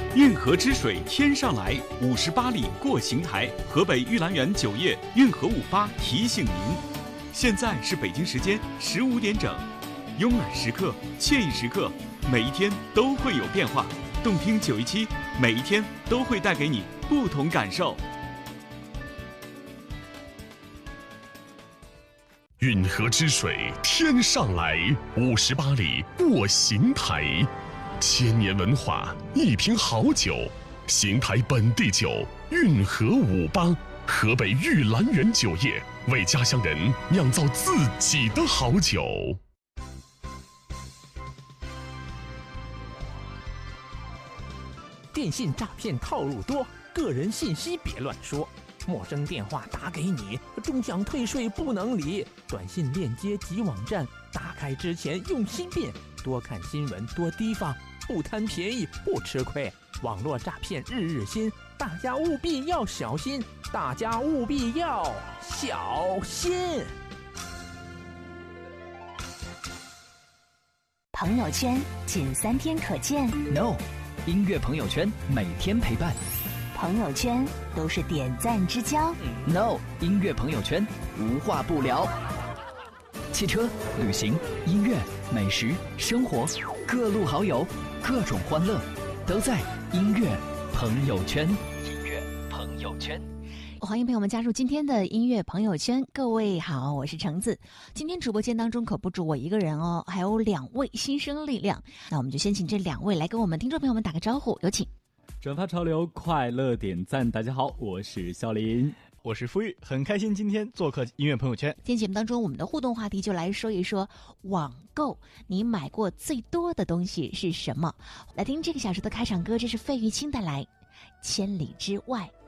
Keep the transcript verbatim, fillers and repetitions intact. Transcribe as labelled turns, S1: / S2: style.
S1: 运河之水天上来，五十八里过邢台。河北玉兰园酒业运河五八提醒您，现在是北京时间十五点整。慵懒时刻，惬意时刻，每一天都会有变化。动听九一七，每一天都会带给你不同感受。
S2: 运河之水天上来，五十八里过邢台。千年文化，一瓶好酒，邢台本地酒，运河五八，河北玉兰园酒业为家乡人酿造自己的好酒。
S3: 电信诈骗套路多，个人信息别乱说。陌生电话打给你，终想退税不能理。短信链接及网站，打开之前用心辨，多看新闻，多提防，不贪便宜不吃亏。网络诈骗日日新，大家务必要小心，大家务必要小心。
S4: 朋友圈仅三天可见
S5: ，No， 音乐朋友圈每天陪伴。
S4: 朋友圈都是点赞之交
S5: ，No， 音乐朋友圈无话不聊。汽车、旅行、音乐、美食、生活，各路好友，各种欢乐，都在音乐朋友圈。音乐朋友圈。
S4: 欢迎朋友们加入今天的音乐朋友圈。各位好，我是橙子。今天直播间当中可不止我一个人哦，还有两位新生力量。那我们就先请这两位来跟我们听众朋友们打个招呼，有请。
S6: 转发潮流，快乐点赞。大家好，我是肖林，
S7: 我是付玉，很开心今天做客音乐朋友圈。
S4: 今天节目当中，我们的互动话题就来说一说网购，你买过最多的东西是什么？来听这个小时的开场歌，这是费玉清带来《千里之外》。